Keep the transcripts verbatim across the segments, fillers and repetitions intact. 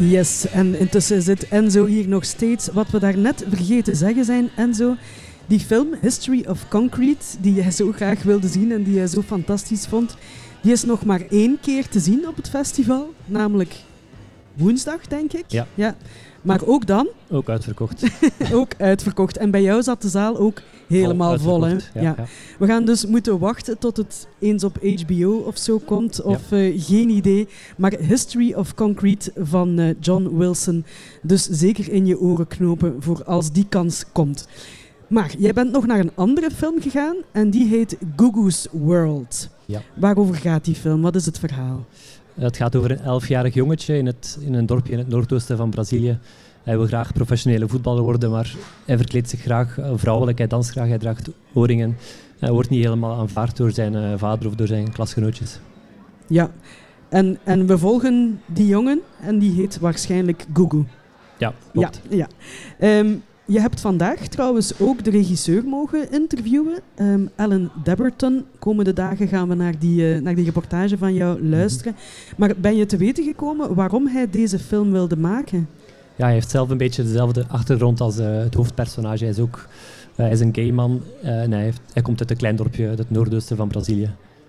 Yes, en intussen zit Enzo hier nog steeds. Wat we daarnet vergeten zeggen zijn, Enzo, die film History of Concrete, die jij zo graag wilde zien en die jij zo fantastisch vond, die is nog maar één keer te zien op het festival, namelijk woensdag, denk ik. Ja. ja. Maar ook dan? Ook uitverkocht. ook uitverkocht. En bij jou zat de zaal ook helemaal vol. vol hè? Ja, ja. ja. We gaan dus moeten wachten tot het eens op H B O of zo komt. Of ja. uh, geen idee. Maar History of Concrete van uh, John Wilson. Dus zeker in je oren knopen voor als die kans komt. Maar jij bent nog naar een andere film gegaan en die heet Gugu's World. Ja. Waarover gaat die film? Wat is het verhaal? Het gaat over een elfjarig jongetje in, het, in een dorpje in het noordoosten van Brazilië. Hij wil graag professionele voetballer worden, maar hij verkleedt zich graag vrouwelijk, hij danst graag, hij draagt oorringen. Hij wordt niet helemaal aanvaard door zijn uh, vader of door zijn klasgenootjes. Ja, en, en we volgen die jongen en die heet waarschijnlijk Gugu. Ja, klopt. Ja, ja. Um, je hebt vandaag trouwens ook de regisseur mogen interviewen, um, Alan Debberton. Komende dagen gaan we naar die, uh, naar die reportage van jou luisteren. Mm-hmm. Maar ben je te weten gekomen waarom hij deze film wilde maken? Ja, hij heeft zelf een beetje dezelfde achtergrond als uh, het hoofdpersonage. Hij is ook uh, hij is een gay man uh, en hij, heeft, hij komt uit een klein dorpje uit het noordoosten van Brazilië.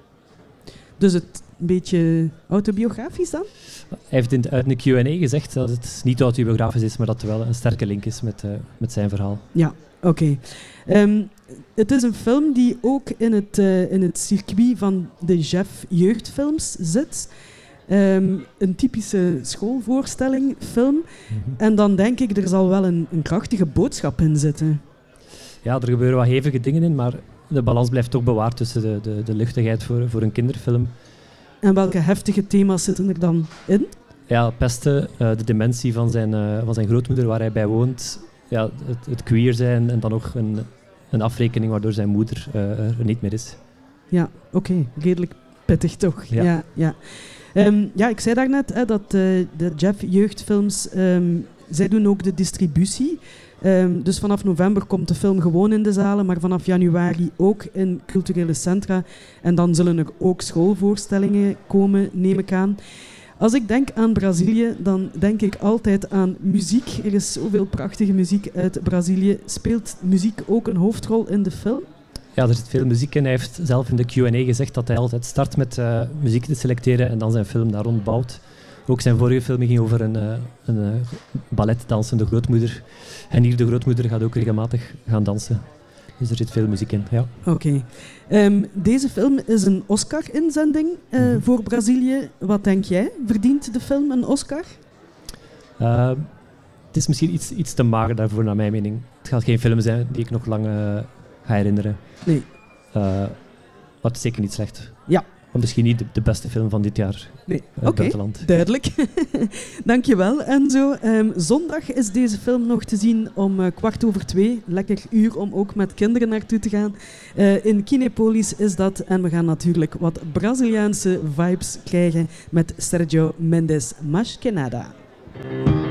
Dus het een beetje autobiografisch dan? Hij heeft in, uit een Q en A gezegd dat het niet autobiografisch is, maar dat er wel een sterke link is met, uh, met zijn verhaal. Ja, oké. Okay. Um, het is een film die ook in het, uh, in het circuit van de Jeff jeugdfilms zit. Um, een typische schoolvoorstelling, film. Mm-hmm. En dan denk ik, er zal wel een, een krachtige boodschap in zitten. Ja, er gebeuren wat hevige dingen in, maar de balans blijft toch bewaard tussen de, de, de luchtigheid voor, voor een kinderfilm. En welke heftige thema's zitten er dan in? Ja, pesten, uh, de dementie van zijn, uh, van zijn grootmoeder waar hij bij woont, ja, het, het queer zijn en dan nog een, een afrekening waardoor zijn moeder uh, er niet meer is. Ja, oké. Okay. Redelijk pittig toch. Ja, ja. ja. Um, ja, ik zei daarnet hè, dat uh, de Jeff jeugdfilms, um, zij doen ook de distributie. Um, dus vanaf november komt de film gewoon in de zalen, maar vanaf januari ook in culturele centra. En dan zullen er ook schoolvoorstellingen komen, neem ik aan. Als ik denk aan Brazilië, dan denk ik altijd aan muziek. Er is zoveel prachtige muziek uit Brazilië. Speelt muziek ook een hoofdrol in de film? Ja, er zit veel muziek in. Hij heeft zelf in de Q en A gezegd dat hij altijd start met uh, muziek te selecteren en dan zijn film daar rond bouwt. Ook zijn vorige film ging over een, uh, een uh, balletdansende grootmoeder. En hier de grootmoeder gaat ook regelmatig gaan dansen. Dus er zit veel muziek in, ja. Oké. Okay. Um, deze film is een Oscar-inzending uh, mm-hmm. voor Brazilië. Wat denk jij? Verdient de film een Oscar? Uh, het is misschien iets, iets te mager daarvoor, naar mijn mening. Het gaat geen film zijn die ik nog lang uh, ga herinneren. Nee. Uh, maar het is zeker niet slecht. Ja. Maar misschien niet de, de beste film van dit jaar. Nee. Oké, okay, duidelijk. Dankjewel, Enzo. Um, zondag is deze film nog te zien om uh, kwart over twee. Lekker uur om ook met kinderen naartoe te gaan. Uh, in Kinepolis is dat. En we gaan natuurlijk wat Braziliaanse vibes krijgen met Sergio Mendes Mas Que Nada.